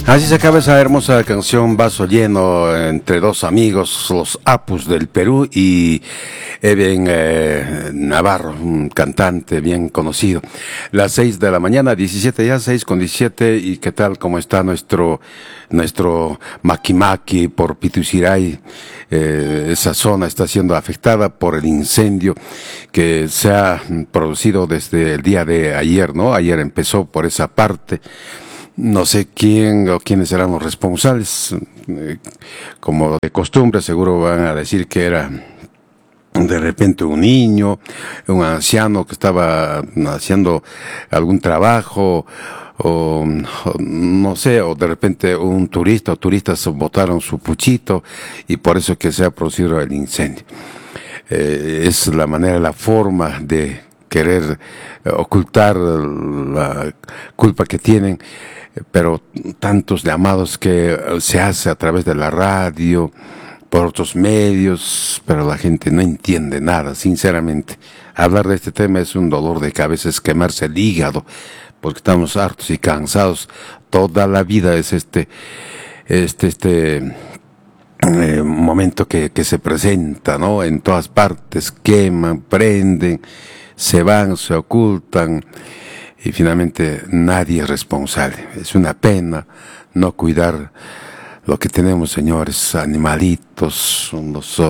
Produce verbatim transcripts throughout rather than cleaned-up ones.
Así se acaba esa hermosa canción, Vaso Lleno, entre dos amigos, los Apus del Perú y Eben eh, Navarro, un cantante bien conocido. Las seis de la mañana, diecisiete ya, seis con diecisiete, y qué tal, cómo está nuestro, nuestro Maquimaqui por Pituciray. Eh, esa zona está siendo afectada por el incendio que se ha producido desde el día de ayer, ¿no? Ayer empezó por esa parte. No sé quién o quiénes serán los responsables. Eh, como de costumbre, seguro van a decir que era de repente un niño, un anciano que estaba haciendo algún trabajo, o, o no sé, o de repente un turista o turistas botaron su puchito y por eso es que se ha producido el incendio. Eh, es la manera, la forma de querer ocultar la culpa que tienen. Pero tantos llamados que se hace a través de la radio, por otros medios, pero la gente no entiende nada, sinceramente. Hablar de este tema es un dolor de cabeza, es quemarse el hígado, porque estamos hartos y cansados. Toda la vida es este, este, este eh, momento que, que se presenta, ¿no? En todas partes, queman, prenden, se van, se ocultan. Y finalmente nadie es responsable. Es una pena no cuidar lo que tenemos, señores, animalitos, los,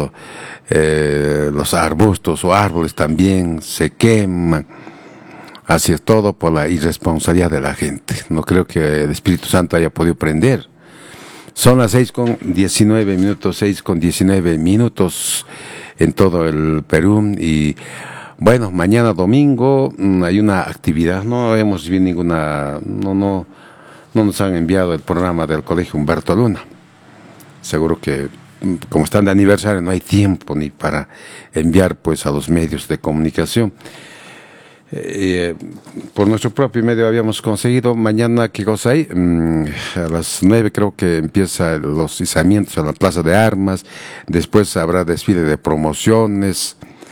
eh, los arbustos o árboles también se queman. Así es, todo por la irresponsabilidad de la gente. No creo que el Espíritu Santo haya podido prender. Son las seis con diecinueve minutos, seis con diecinueve minutos en todo el Perú. Y bueno, mañana domingo hay una actividad, no hemos visto ninguna, no, no, no nos han enviado el programa del Colegio Humberto Luna. Seguro que como están de aniversario no hay tiempo ni para enviar pues a los medios de comunicación. Eh, por nuestro propio medio habíamos conseguido. Mañana, ¿qué cosa hay? Mm, a las nueve creo que empieza los izamientos a la Plaza de Armas, después habrá desfile de promociones.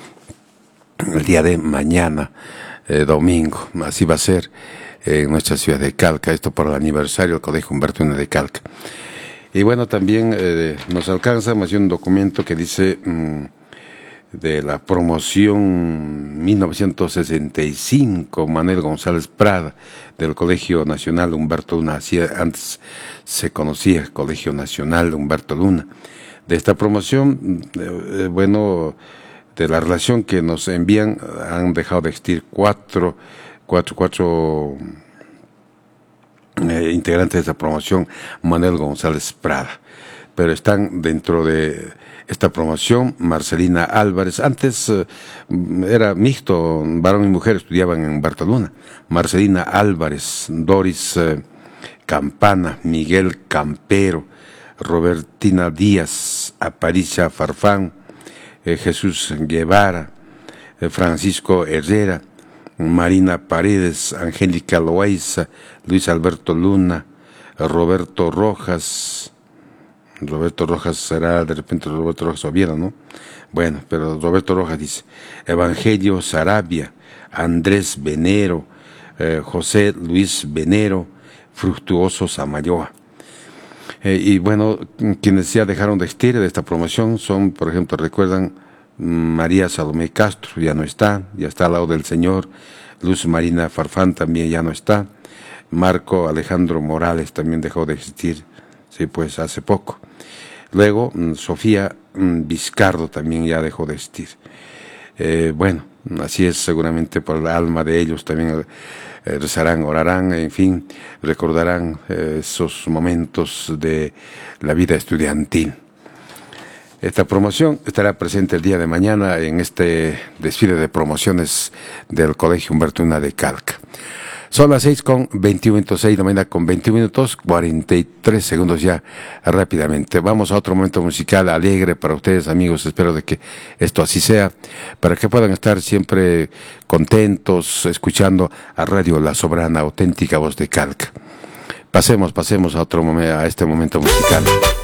El día de mañana, eh, domingo, así va a ser eh, en nuestra ciudad de Calca, esto por el aniversario del Colegio Humberto Luna de Calca. Y bueno, también eh, nos alcanza más bien un documento que dice mmm, de la promoción mil novecientos sesenta y cinco, Manuel González Prada, del Colegio Nacional Humberto Luna, así antes se conocía, Colegio Nacional Humberto Luna. De esta promoción, eh, bueno, de la relación que nos envían, han dejado de existir cuatro, cuatro, cuatro eh, integrantes de esta promoción, Manuel González Prada. Pero están dentro de esta promoción Marcelina Álvarez. Antes eh, era mixto, varón y mujer estudiaban en Humberto Luna. Marcelina Álvarez, Doris eh, Campana, Miguel Campero, Robertina Díaz, Aparicia Farfán, Eh, Jesús Guevara, eh, Francisco Herrera, Marina Paredes, Angélica Loaiza, Luis Alberto Luna, eh, Roberto Rojas. Roberto Rojas será de repente Roberto Rojas Oviedo, ¿no? Bueno, pero Roberto Rojas dice, Evangelio Sarabia, Andrés Venero, eh, José Luis Venero, Fructuoso Samayoa. Eh, y bueno, quienes ya dejaron de existir de esta promoción son, por ejemplo, recuerdan María Salomé Castro, ya no está, ya está al lado del Señor. Luz Marina Farfán también ya no está. Marco Alejandro Morales también dejó de existir, sí, pues hace poco. Luego, Sofía Vizcardo también ya dejó de existir. Eh, bueno, así es, seguramente por el alma de ellos también eh, rezarán, orarán, en fin, recordarán eh, esos momentos de la vida estudiantil. Esta promoción estará presente el día de mañana en este desfile de promociones del Colegio Humberto Luna de Calca. Son las seis con veintiuno minutos, seis de la mañana con veintiún minutos, cuarenta y tres segundos ya rápidamente. Vamos a otro momento musical alegre para ustedes, amigos. Espero de que esto así sea, para que puedan estar siempre contentos escuchando a Radio La Soberana, auténtica voz de Calca. Pasemos, pasemos a otro momento, a este momento musical.